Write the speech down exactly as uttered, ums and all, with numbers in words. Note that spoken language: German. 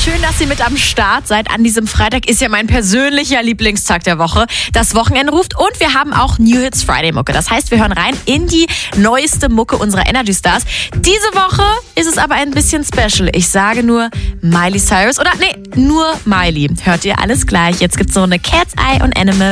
schön, dass ihr mit am Start seid. An diesem Freitag ist ja mein persönlicher Lieblingstag der Woche. Das Wochenende ruft und wir haben auch New Hits Friday Mucke. Das heißt, wir hören rein in die neueste Mucke unserer Energy Stars. Diese Woche ist es aber ein bisschen special. Ich sage nur Miley Cyrus oder nee, nur Miley. Hört ihr alles gleich. Jetzt gibt's so eine Cat's Eye und Animal.